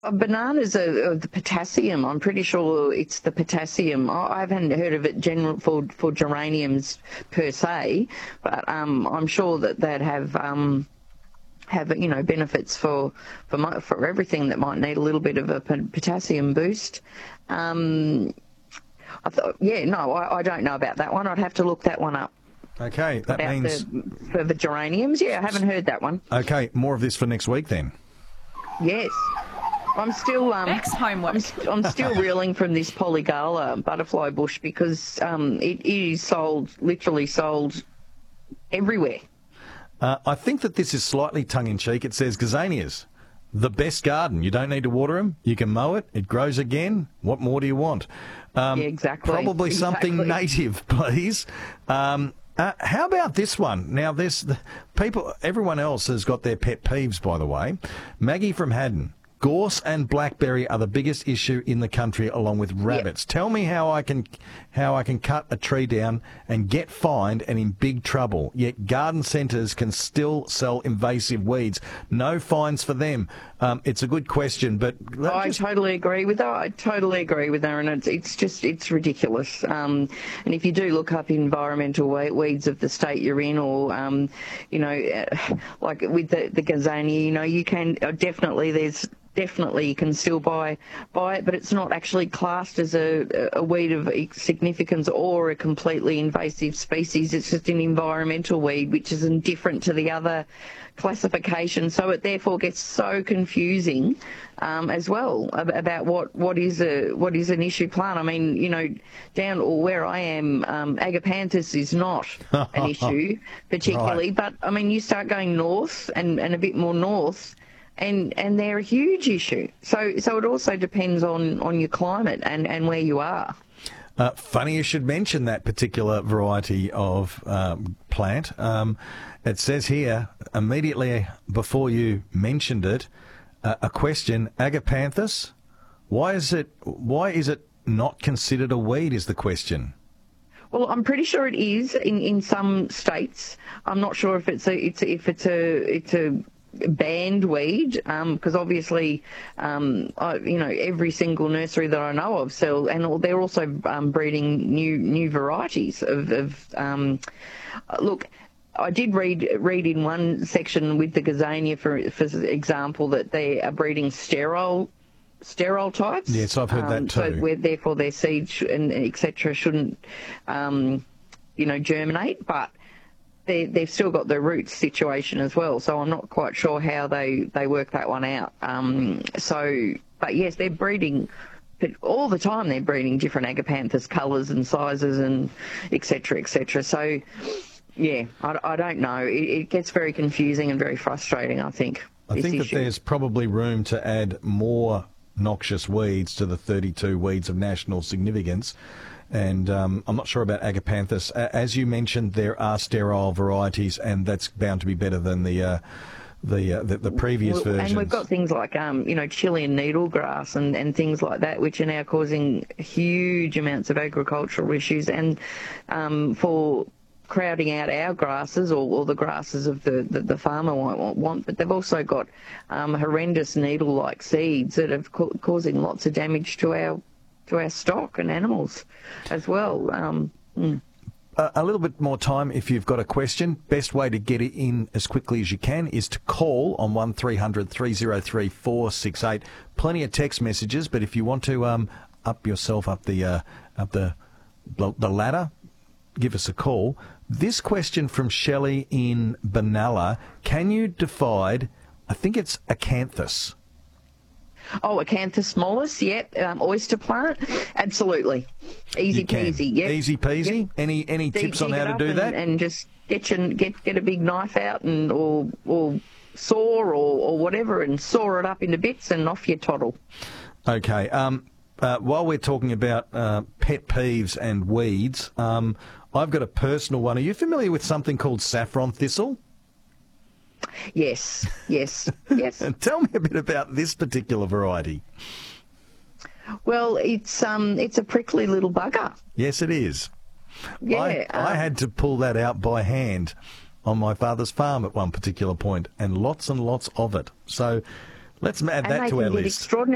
Bananas are the potassium. I'm pretty sure it's the potassium. I haven't heard of it general for geraniums per se, but I'm sure that have benefits for everything that might need a little bit of a potassium boost. I don't know about that one. I'd have to look that one up. Okay, that means for the geraniums. Yeah, I haven't heard that one. Okay, more of this for next week then. Yes. I'm still next homework. I'm still reeling from this polygala butterfly bush because it is literally sold everywhere. I think that this is slightly tongue-in-cheek. It says gazanias, the best garden. You don't need to water them. You can mow it. It grows again. What more do you want? Yeah, exactly. Probably something native, please. How about this one? Now, everyone else has got their pet peeves, by the way. Maggie from Haddon. Gorse and blackberry are the biggest issue in the country, along with rabbits. Yep. Tell me how I can cut a tree down and get fined and in big trouble. Yet garden centres can still sell invasive weeds. No fines for them. It's a good question, but I totally agree with her. And it's ridiculous. And if you do look up environmental weeds of the state you're in, or like with the gazania, you can definitely you can still buy it, but it's not actually classed as a weed of significance or a completely invasive species. It's just an environmental weed, which is indifferent to the other classification. So it therefore gets so confusing as well about what is an issue plant. I mean, down where I am, Agapanthus is not an issue particularly, right. But I mean, you start going north and a bit more north, and they're a huge issue. So it also depends on your climate and where you are. Funny you should mention that particular variety of plant. It says here, immediately before you mentioned it, a question, Agapanthus, why is it not considered a weed is the question. Well, I'm pretty sure it is in some states. I'm not sure if it's a banned weed, because obviously, every single nursery that I know of sell, and they're also breeding new varieties of. Look, I did read in one section with the gazania, for example, that they are breeding sterile types. Yes, I've heard that too. So therefore their seeds and etc. shouldn't, germinate, but they've still got the roots situation as well, so I'm not quite sure how they work that one out. But yes, they're breeding, but all the time they're breeding different Agapanthus colours and sizes and et cetera. So, yeah, I don't know. It gets very confusing and very frustrating, I think. I think that there's probably room to add more noxious weeds to the 32 weeds of national significance. And I'm not sure about Agapanthus. As you mentioned, there are sterile varieties, and that's bound to be better than the previous versions. And we've got things like Chilean needlegrass and things like that, which are now causing huge amounts of agricultural issues, and for crowding out our grasses or the grasses of the farmer won't want. But they've also got horrendous needle-like seeds that are causing lots of damage to our stock and animals as well. A little bit more time if you've got a question. Best way to get it in as quickly as you can is to call on 1300 303 468. Plenty of text messages, but if you want to up yourself up the ladder, give us a call. This question from Shelley in Benalla: can you divide? I think it's acanthus. Oh, Acanthus mollis, yep. Oyster plant, absolutely. Easy peasy, yep. Easy peasy. Yep. Any tips on how to do that? And just get a big knife out or saw or whatever, and saw it up into bits, and off you toddle. Okay. While we're talking about pet peeves and weeds, I've got a personal one. Are you familiar with something called saffron thistle? Yes. Tell me a bit about this particular variety. Well, it's a prickly little bugger. Yes, it is. Yeah, I had to pull that out by hand on my father's farm at one particular point, and lots of it. So let's add that to our list.